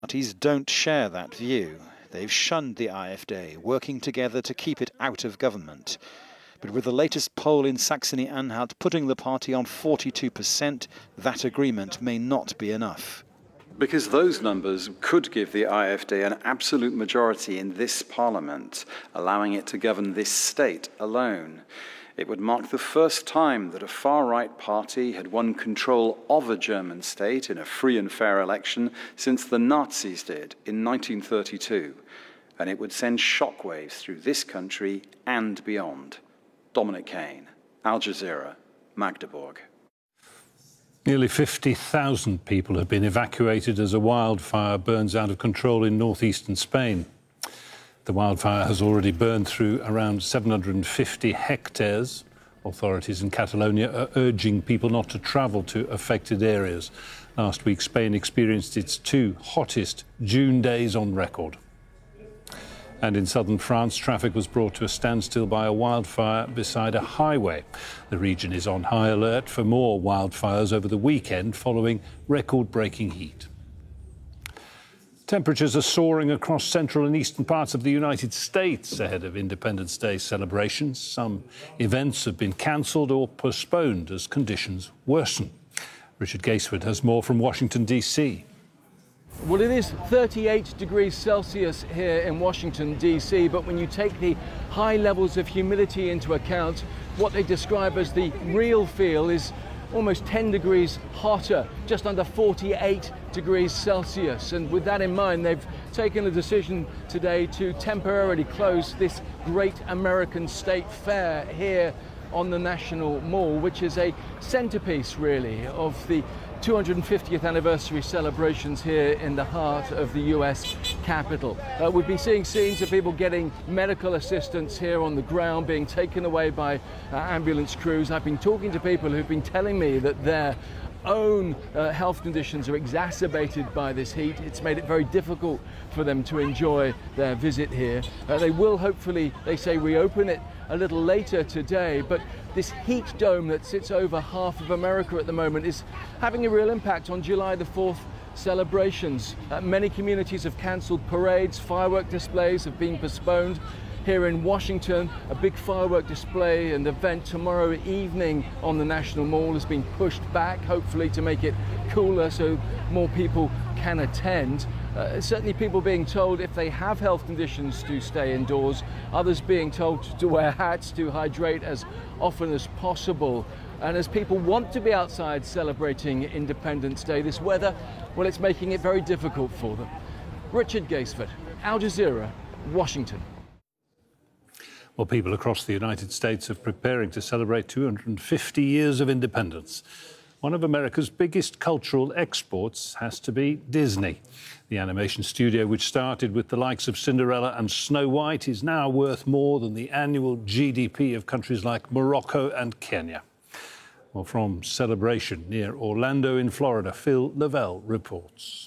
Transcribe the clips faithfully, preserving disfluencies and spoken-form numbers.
Parties don't share that view. They've shunned the AfD, working together to keep it out of government. But with the latest poll in Saxony-Anhalt putting the party on forty-two percent, that agreement may not be enough. Because those numbers could give the AfD an absolute majority in this parliament, allowing it to govern this state alone. It would mark the first time that a far-right party had won control of a German state in a free and fair election since the Nazis did in nineteen thirty-two. And it would send shockwaves through this country and beyond. Dominic Kane, Al Jazeera, Magdeburg. Nearly fifty thousand people have been evacuated as a wildfire burns out of control in northeastern Spain. The wildfire has already burned through around seven hundred fifty hectares. Authorities in Catalonia are urging people not to travel to affected areas. Last week, Spain experienced its two hottest June days on record. And in southern France, traffic was brought to a standstill by a wildfire beside a highway. The region is on high alert for more wildfires over the weekend following record-breaking heat. Temperatures are soaring across central and eastern parts of the United States ahead of Independence Day celebrations. Some events have been cancelled or postponed as conditions worsen. Richard Gaisford has more from Washington, D C. Well, it is thirty-eight degrees Celsius here in Washington, D C, but when you take the high levels of humidity into account, what they describe as the real feel is almost ten degrees hotter, just under forty-eight degrees Celsius. And with that in mind, they've taken a decision today to temporarily close this great American state fair here on the National Mall, which is a centerpiece, really, of the two hundred fiftieth anniversary celebrations here in the heart of the U S Capitol. Uh, we've been seeing scenes of people getting medical assistance here on the ground, being taken away by uh, ambulance crews. I've been talking to people who've been telling me that their own uh, health conditions are exacerbated by this heat. It's made it very difficult for them to enjoy their visit here. Uh, they will hopefully, they say, reopen it a little later today, but this heat dome that sits over half of America at the moment is having a real impact on July the fourth celebrations. Uh, many communities have cancelled parades, firework displays have been postponed. Here in Washington, a big firework display and event tomorrow evening on the National Mall has been pushed back, hopefully to make it cooler so more people can attend. Uh, certainly people being told if they have health conditions to stay indoors, others being told to wear hats to hydrate as often as possible. And as people want to be outside celebrating Independence Day, this weather, well, it's making it very difficult for them. Richard Gaisford, Al Jazeera, Washington. Well, people across the United States are preparing to celebrate two hundred fifty years of independence. One of America's biggest cultural exports has to be Disney. The animation studio, which started with the likes of Cinderella and Snow White, is now worth more than the annual G D P of countries like Morocco and Kenya. Well, from Celebration near Orlando in Florida, Phil Lavelle reports.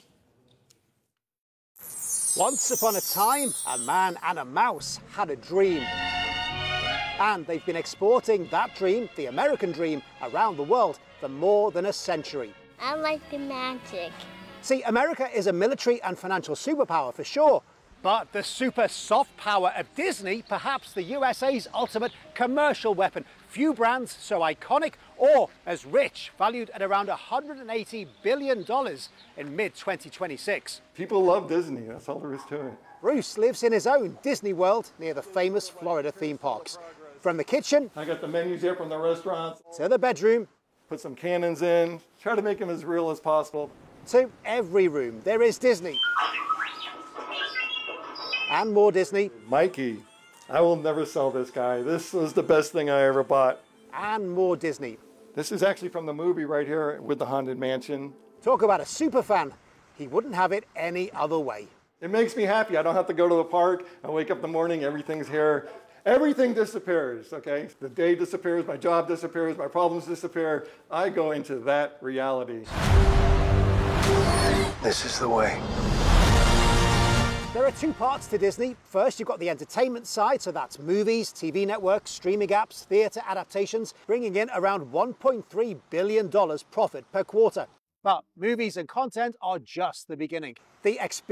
Once upon a time, a man and a mouse had a dream. And they've been exporting that dream, the American dream, around the world for more than a century. I like the magic. See, America is a military and financial superpower for sure, but the super soft power of Disney, perhaps the U S A's ultimate commercial weapon. Few brands so iconic or as rich, valued at around one hundred eighty billion dollars in mid twenty twenty-six. People love Disney, that's all there is to it. Bruce lives in his own Disney World near the famous Florida theme parks. From the kitchen, I got the menus here from the restaurants, to the bedroom, put some cannons in, try to make them as real as possible. To every room, there is Disney. And more Disney. Mikey, I will never sell this guy. This was the best thing I ever bought. And more Disney. This is actually from the movie right here with the Haunted Mansion. Talk about a super fan. He wouldn't have it any other way. It makes me happy. I don't have to go to the park. I wake up in the morning, everything's here. Everything disappears, okay? The day disappears, my job disappears, my problems disappear. I go into that reality. This is the way. There are two parts to Disney. First, you've got the entertainment side, so that's movies, T V networks, streaming apps, theatre adaptations, bringing in around one point three billion dollars profit per quarter. But movies and content are just the beginning. The experience